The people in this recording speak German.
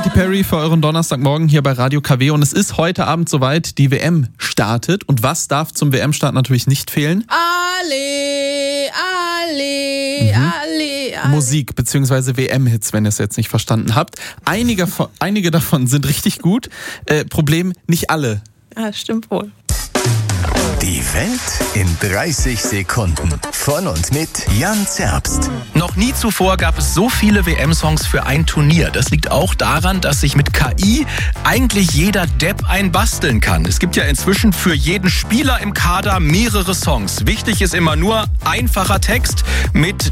Katy Perry für euren Donnerstagmorgen hier bei Radio KW und es ist heute Abend soweit, die WM startet. Und was darf zum WM-Start natürlich nicht fehlen? Ale. Musik bzw. WM-Hits, wenn ihr es jetzt nicht verstanden habt. Einige davon sind richtig gut. Problem, nicht alle. Ja, stimmt wohl. Die Welt in 30 Sekunden. Von und mit Jan Zerbst. Noch nie zuvor gab es so viele WM-Songs für ein Turnier. Das liegt auch daran, dass sich mit KI eigentlich jeder Depp einbasteln kann. Es gibt ja inzwischen für jeden Spieler im Kader mehrere Songs. Wichtig ist immer nur einfacher Text mit